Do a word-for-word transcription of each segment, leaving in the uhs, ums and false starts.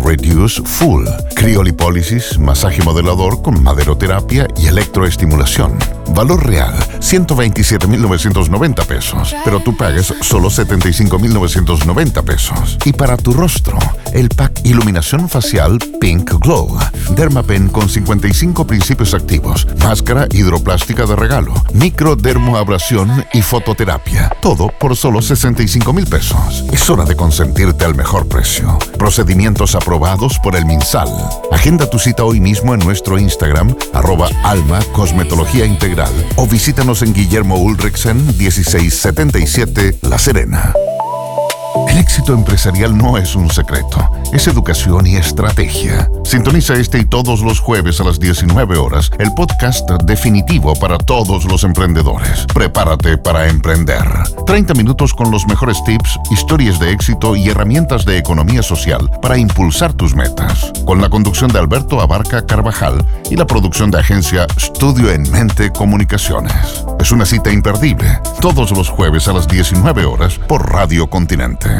Reduce Full, criolipólisis, masaje modelador con maderoterapia y electroestimulación. Valor real, ciento veintisiete mil novecientos noventa pesos, pero tú pagas solo setenta y cinco mil novecientos noventa pesos. Y para tu rostro, el pack Iluminación Facial Pink Glow, Dermapen con cincuenta y cinco principios activos, máscara hidroplástica de regalo, microdermoabrasión y fototerapia. Todo por solo sesenta y cinco mil pesos. Es hora de consentirte al mejor precio. Procedimientos aprobados por el MinSal. Agenda tu cita hoy mismo en nuestro Instagram, arroba Alma Cosmetología Integral, o visítanos en Guillermo Ulrichsen, dieciséis setenta y siete, La Serena. El éxito empresarial no es un secreto, es educación y estrategia. Sintoniza este y todos los jueves a las diecinueve horas el podcast definitivo para todos los emprendedores. Prepárate para emprender. treinta minutos con los mejores tips, historias de éxito y herramientas de economía social para impulsar tus metas. Con la conducción de Alberto Abarca Carvajal y la producción de agencia Estudio en Mente Comunicaciones. Es una cita imperdible, todos los jueves a las diecinueve horas por Radio Continente.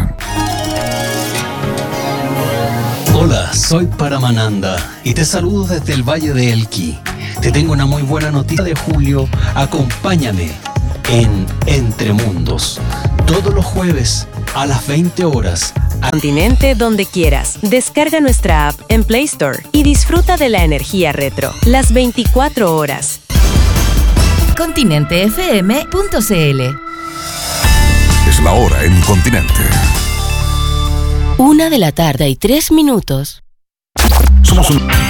Hola, soy Paramananda y te saludo desde el Valle de Elqui. Te tengo una muy buena noticia de julio. Acompáñame en Entre Mundos, todos los jueves a las veinte horas. Continente donde quieras. Descarga nuestra app en Play Store y disfruta de la energía retro las veinticuatro horas. continente f m punto c l. Es la hora en Continente. Una de la tarde y tres minutos. Somos un...